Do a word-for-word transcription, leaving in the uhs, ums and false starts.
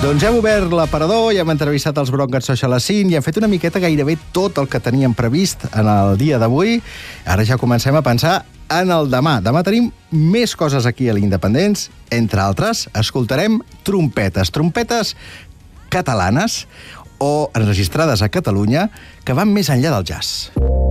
Doncs hem obert l'aparador i hem entrevistat els Broncos Social Scene i hem fet una miqueta gairebé tot el que teníem previst en el dia d'avui. Ara ja comencem a pensar en el demà. Demà tenim més coses aquí a l'Independents. Entre altres, escoltarem trompetes. Trompetes catalanes o enregistrades a Catalunya que van més enllà del jazz.